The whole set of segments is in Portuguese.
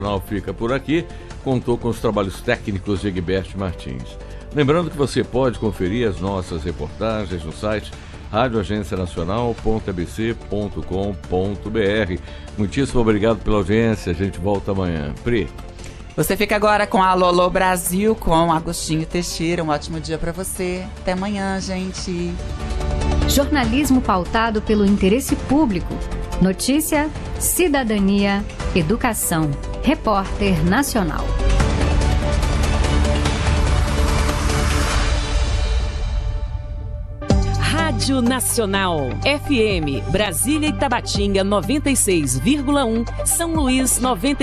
Fica por aqui, contou com os trabalhos técnicos de Egberto Martins. Lembrando que você pode conferir as nossas reportagens no site radioagencianacional.abc.com.br. Muitíssimo obrigado pela audiência, a gente volta amanhã. Pri. Você fica agora com a Alô Brasil, com Agostinho Teixeira. Um ótimo dia para você. Até amanhã, gente. Jornalismo pautado pelo interesse público. Notícia, cidadania, educação. Repórter Nacional. Rádio Nacional, FM, Brasília e Tabatinga 96,1, São Luís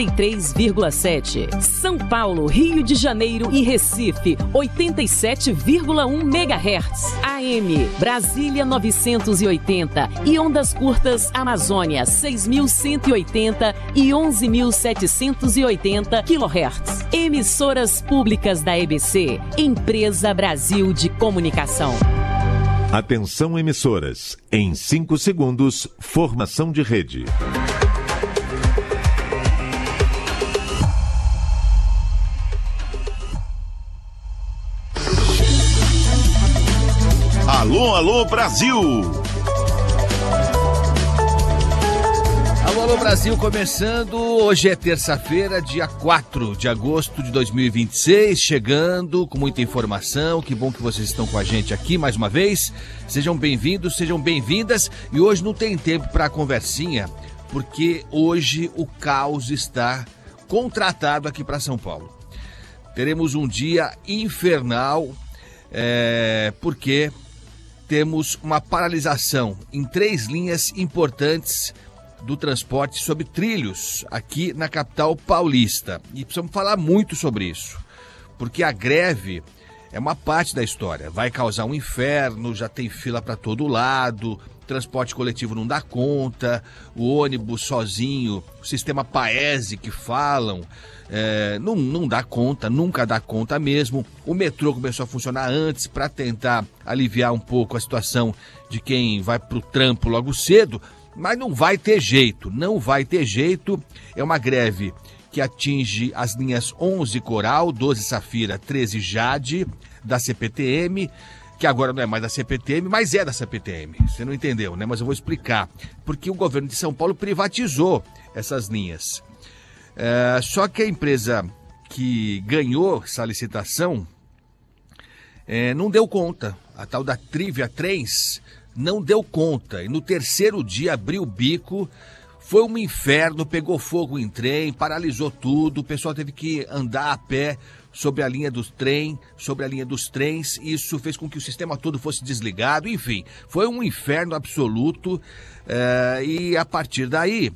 93,7, São Paulo, Rio de Janeiro e Recife 87,1 MHz, AM, Brasília 980 e ondas curtas Amazônia 6.180 e 11.780 kHz. Emissoras públicas da EBC, Empresa Brasil de Comunicação. Atenção emissoras, em 5 segundos, formação de rede. Alô, alô, Brasil! Alô Brasil, começando, hoje é terça-feira, dia 4 de agosto de 2026, chegando com muita informação, que bom que vocês estão com a gente aqui mais uma vez, sejam bem-vindos, sejam bem-vindas, e hoje não tem tempo para conversinha, porque hoje o caos está contratado aqui para São Paulo. Teremos um dia infernal, porque temos uma paralisação em 3 linhas importantes do transporte sobre trilhos aqui na capital paulista. E precisamos falar muito sobre isso, porque a greve é uma parte da história. Vai causar um inferno, já tem fila para todo lado, transporte coletivo não dá conta, o ônibus sozinho, o sistema Paese que falam, não dá conta, nunca dá conta mesmo. O metrô começou a funcionar antes para tentar aliviar um pouco a situação de quem vai para o trampo logo cedo, mas não vai ter jeito, não vai ter jeito. É uma greve que atinge as linhas 11 Coral, 12 Safira, 13 Jade, da CPTM, que agora não é mais da CPTM, mas é da CPTM. Você não entendeu, né? Mas eu vou explicar. Porque o governo de São Paulo privatizou essas linhas. Só que a empresa que ganhou essa licitação não deu conta. A tal da Trivia Trens não deu conta, e no terceiro dia abriu o bico, foi um inferno, pegou fogo em trem, paralisou tudo, o pessoal teve que andar a pé sobre a linha dos trens, isso fez com que o sistema todo fosse desligado, enfim, foi um inferno absoluto, e a partir daí,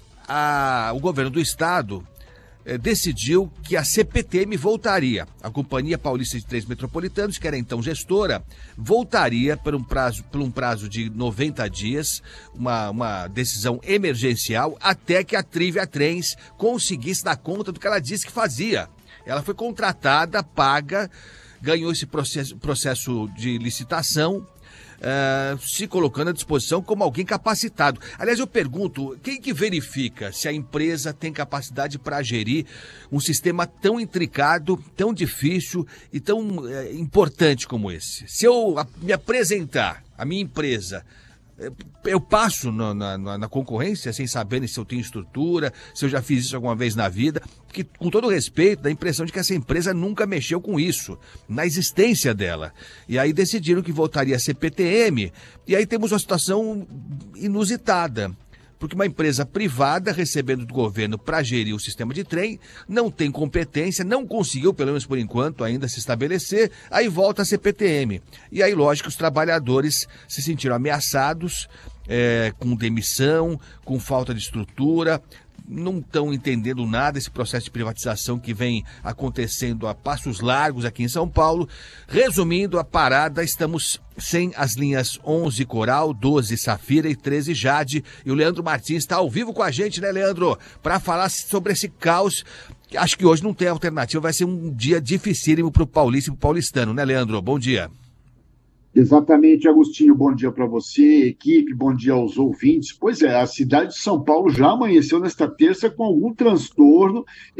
o governo do estado decidiu que a CPTM voltaria. A Companhia Paulista de Trens Metropolitanos, que era então gestora, voltaria por um prazo de 90 dias, uma decisão emergencial, até que a Trivia Trens conseguisse dar conta do que ela disse que fazia. Ela foi contratada, paga, ganhou esse processo de licitação, se colocando à disposição como alguém capacitado. Aliás, eu pergunto, quem que verifica se a empresa tem capacidade para gerir um sistema tão intricado, tão difícil e tão importante como esse? Se eu me apresentar, a minha empresa, eu passo na concorrência sem saber se eu tenho estrutura, se eu já fiz isso alguma vez na vida, que, com todo respeito, dá a impressão de que essa empresa nunca mexeu com isso, na existência dela. E aí decidiram que voltaria a CPTM, e aí temos uma situação inusitada, porque uma empresa privada recebendo do governo para gerir o sistema de trem, não tem competência, não conseguiu, pelo menos por enquanto, ainda se estabelecer, aí volta a CPTM. E aí, lógico, os trabalhadores se sentiram ameaçados, com demissão, com falta de estrutura, não estão entendendo nada esse processo de privatização que vem acontecendo a passos largos aqui em São Paulo. Resumindo a parada, estamos sem as linhas 11 Coral, 12 Safira e 13 Jade. E o Leandro Martins está ao vivo com a gente, né, Leandro? Para falar sobre esse caos. Acho que hoje não tem alternativa, vai ser um dia dificílimo para o paulista e para o paulistano, né, Leandro? Bom dia. Exatamente, Agostinho, bom dia para você, equipe, bom dia aos ouvintes. Pois é, a cidade de São Paulo já amanheceu nesta terça com algum transtorno